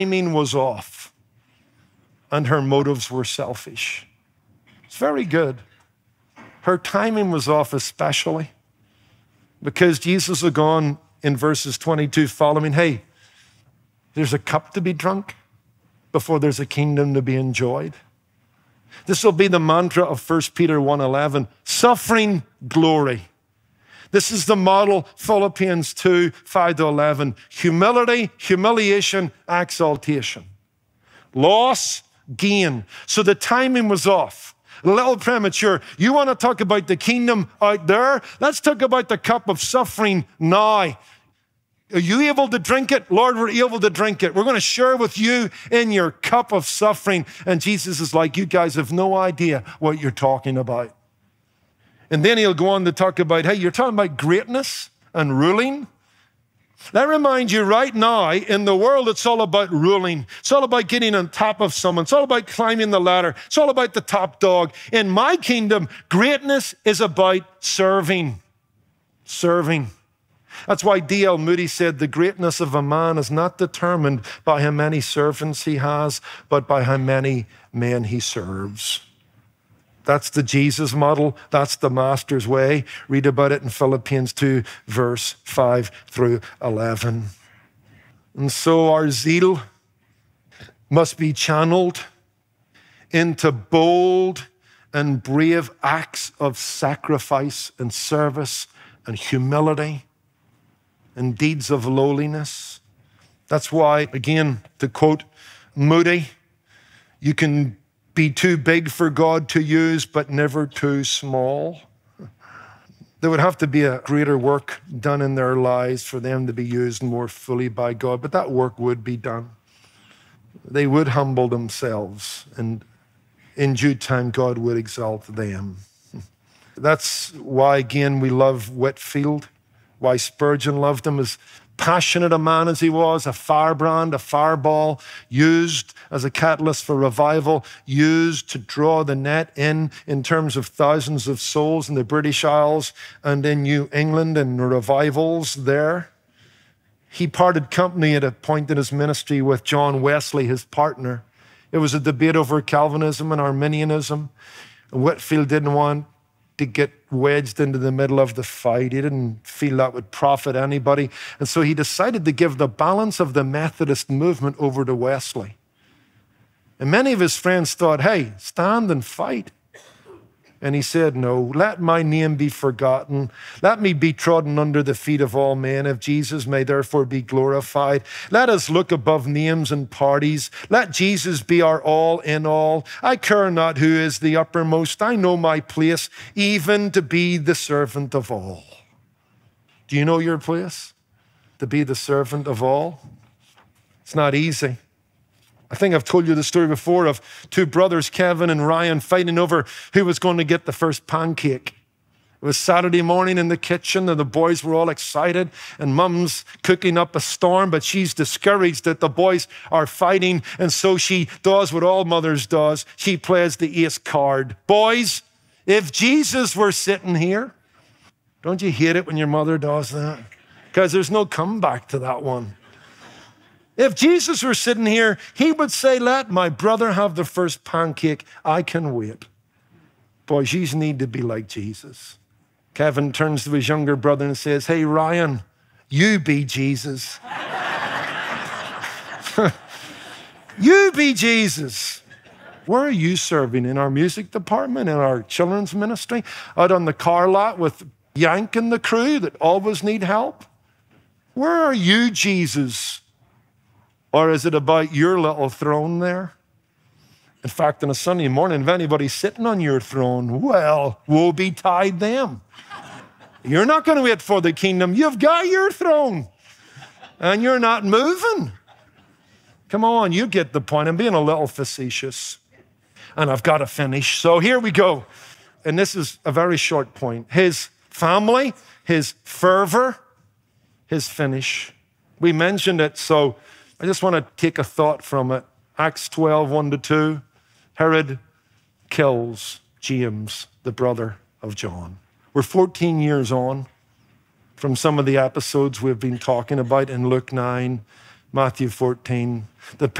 timing was off and her motives were selfish. It's very good. Her timing was off especially because Jesus had gone in verses 22 following, hey, there's a cup to be drunk before there's a kingdom to be enjoyed. This will be the mantra of 1 Peter 1:11, suffering glory. This is the model, Philippians 2:5-11, humility, humiliation, exaltation. Loss, gain. So the timing was off. A little premature. You want to talk about the kingdom out there? Let's talk about the cup of suffering now. Are you able to drink it? Lord, we're able to drink it. We're going to share with you in your cup of suffering. And Jesus is like, you guys have no idea what you're talking about. And then he'll go on to talk about, hey, you're talking about greatness and ruling. That reminds you right now, in the world, it's all about ruling. It's all about getting on top of someone. It's all about climbing the ladder. It's all about the top dog. In my kingdom, greatness is about serving. Serving. That's why D.L. Moody said, the greatness of a man is not determined by how many servants he has, but by how many men he serves. That's the Jesus model. That's the master's way. Read about it in Philippians 2, verse 5-11. And so our zeal must be channeled into bold and brave acts of sacrifice and service and humility and deeds of lowliness. That's why, again, to quote Moody, you can be too big for God to use, but never too small. There would have to be a greater work done in their lives for them to be used more fully by God, but that work would be done. They would humble themselves, and in due time, God would exalt them. That's why, again, we love Whitefield, why Spurgeon loved him, as passionate a man as he was, a firebrand, a fireball, used as a catalyst for revival, used to draw the net in terms of thousands of souls in the British Isles and in New England and revivals there. He parted company at a point in his ministry with John Wesley, his partner. It was a debate over Calvinism and Arminianism. Whitefield didn't want to get wedged into the middle of the fight. He didn't feel that would profit anybody. And so he decided to give the balance of the Methodist movement over to Wesley. And many of his friends thought, hey, stand and fight. And he said, no, let my name be forgotten. Let me be trodden under the feet of all men, if Jesus may therefore be glorified. Let us look above names and parties. Let Jesus be our all in all. I care not who is the uppermost. I know my place, even to be the servant of all. Do you know your place? To be the servant of all? It's not easy. I think I've told you the story before of two brothers, Kevin and Ryan, fighting over who was going to get the first pancake. It was Saturday morning in the kitchen, and the boys were all excited, and Mum's cooking up a storm, but she's discouraged that the boys are fighting, and so she does what all mothers does. She plays the ace card. Boys, if Jesus were sitting here, don't you hate it when your mother does that? Because there's no comeback to that one. If Jesus were sitting here, he would say, let my brother have the first pancake. I can wait. Boys, you need to be like Jesus. Kevin turns to his younger brother and says, hey, Ryan, you be Jesus. You be Jesus. Where are you serving? In our music department, in our children's ministry, out on the car lot with Yank and the crew that always need help? Where are you, Jesus? Or is it about your little throne there? In fact, on a Sunday morning, if anybody's sitting on your throne, well, woe betide them. You're not going to wait for the kingdom. You've got your throne, and you're not moving. Come on, you get the point. I'm being a little facetious, and I've got to finish. So here we go. And this is a very short point. His family, his fervor, his finish. We mentioned it, so I just want to take a thought from it. Acts 12, 1-2. Herod kills James, the brother of John. We're 14 years on from some of the episodes we've been talking about in Luke 9, Matthew 14. The